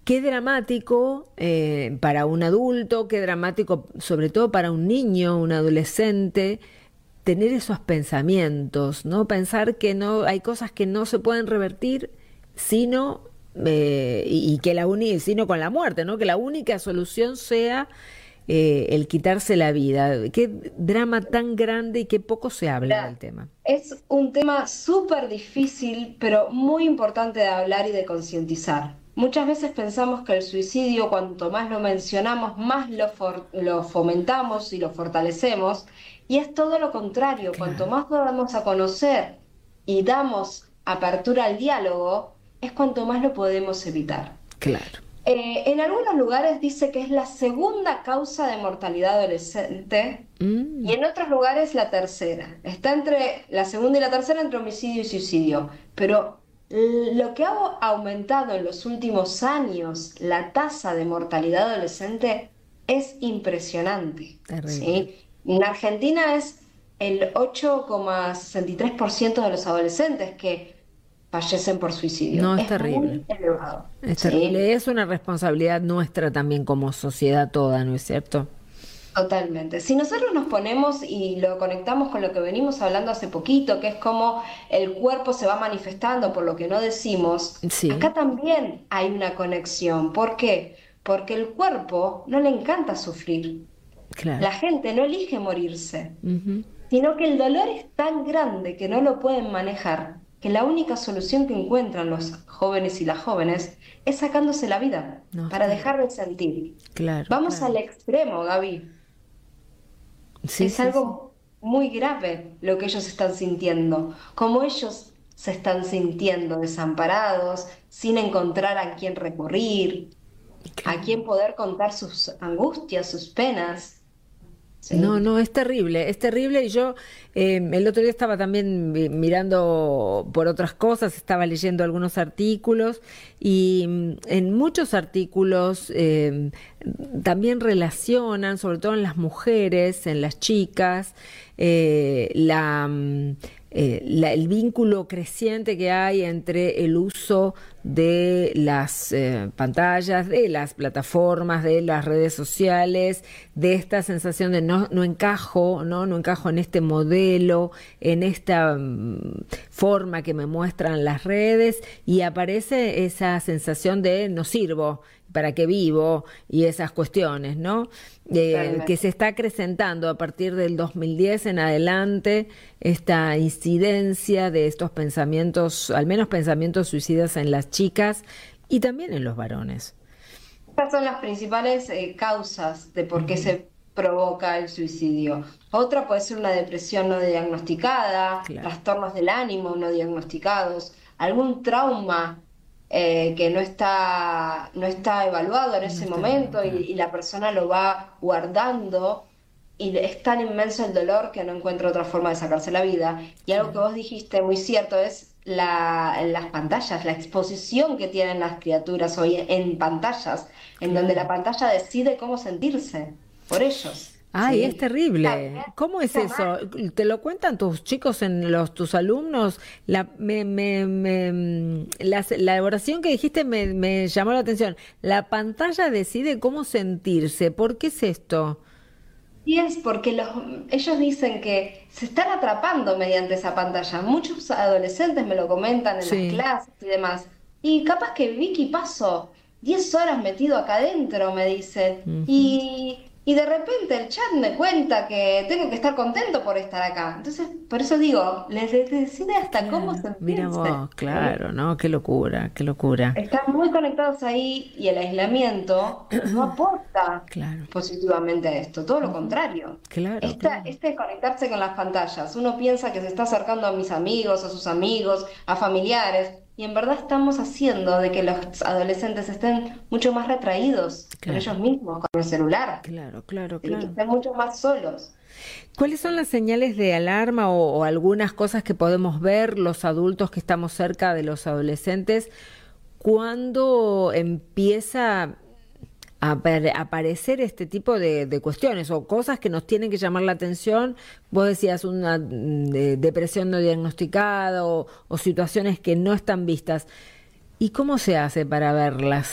qué dramático para un adulto, qué dramático sobre todo para un niño, un adolescente, tener esos pensamientos, ¿no? Pensar que no hay cosas que no se pueden revertir, sino y que sino con la muerte, ¿no? Que la única solución sea el quitarse la vida. Qué drama tan grande y qué poco se habla del Mira, tema. es un tema súper difícil, pero muy importante de hablar y de concientizar. Muchas veces pensamos que el suicidio, cuanto más lo mencionamos, más lo fomentamos y lo fortalecemos, y es todo lo contrario. Cuanto Claro, más lo damos a conocer y damos apertura al diálogo, es cuanto más lo podemos evitar. claro. En algunos lugares dice que es la segunda causa de mortalidad adolescente y Mm, en otros lugares la tercera. Está entre la segunda y la tercera entre homicidio y suicidio. Pero lo que ha aumentado en los últimos años la tasa de mortalidad adolescente es impresionante, terrible. ¿sí? En Argentina es el 8,63% de los adolescentes que fallecen por suicidio. No, es Es terrible. muy elevado. Es Sí, terrible. Es una responsabilidad nuestra también como sociedad toda, ¿no es cierto? totalmente. Si nosotros nos ponemos y lo conectamos con lo que venimos hablando hace poquito, que es cómo el cuerpo se va manifestando por lo que no decimos, Sí, acá también hay una conexión. ¿Por qué? Porque el cuerpo no le encanta sufrir. claro. La gente no elige morirse, Ujú. sino que el dolor es tan grande que no lo pueden manejar, que la única solución que encuentran los jóvenes y las jóvenes es sacándose la vida No, es para dejar terrible. de sentir. Claro, Vamos claro. al extremo, Gaby. Sí, Es sí, sí. algo muy grave lo que ellos están sintiendo, como ellos se están sintiendo desamparados, sin encontrar a quién recurrir, a Claro. quién poder contar sus angustias, sus penas. No, ¿Sí? no, es terrible y yo el otro día estaba también mirando por otras cosas, estaba leyendo algunos artículos y en muchos artículos también relacionan, sobre todo en las mujeres, en las chicas, el vínculo creciente que hay entre el uso de las pantallas, de las plataformas, de las redes sociales, de esta sensación de no encajo, no encajo en este modelo, en esta forma que me muestran las redes y aparece esa sensación de no sirvo, para qué vivo y esas cuestiones, ¿no? Que se Totalmente. está acrecentando a partir del 2010 en adelante esta incidencia de estos pensamientos, al menos pensamientos suicidas en las chicas y también en los varones. Estas son las principales causas de por qué Ujú. se provoca el suicidio. Otra puede ser una depresión no diagnosticada, Claro, trastornos del ánimo no diagnosticados, algún trauma que no está evaluado en no ese está bien, momento claro. y la persona lo va guardando y es tan inmenso el dolor que no encuentra otra forma de sacarse la vida. Y algo que Claro. vos dijiste muy cierto es las pantallas, la exposición que tienen las criaturas hoy en pantallas, en donde la Claro. pantalla decide cómo sentirse por ellos, Ay, es ¿sí? terrible. También ¿Cómo es está eso? mal. ¿Te lo cuentan tus chicos en tus alumnos? La oración que dijiste me llamó la atención. La pantalla decide cómo sentirse. ¿Por qué es esto? Y es porque ellos dicen que se están atrapando mediante esa pantalla. Muchos adolescentes me lo comentan en las Sí. clases y demás. Y capaz que Vicky paso 10 horas metido acá adentro, me dicen. Ujú. Y de repente el chat me cuenta que tengo que estar contento por estar acá. Entonces, por eso digo, les decide hasta cómo Claro. Mira sentirse. vos, ¿Sí? claro, ¿no? Qué locura, qué locura. Están muy conectados ahí y el aislamiento no aporta Claro. positivamente a esto, todo lo Ujú. contrario. Claro, claro. Este conectarse con las pantallas, uno piensa que se está acercando a mis amigos, a sus amigos, a familiares, y en verdad estamos haciendo de que los adolescentes estén mucho más retraídos con Claro, ellos mismos, con el celular, claro, claro, y que claro. estén mucho más solos. ¿Cuáles son las señales de alarma o algunas cosas que podemos ver los adultos que estamos cerca de los adolescentes cuando empieza a aparecer este tipo de cuestiones o cosas que nos tienen que llamar la atención? Vos decías una depresión no diagnosticada o situaciones que no están vistas. ¿Y cómo se hace para verlas?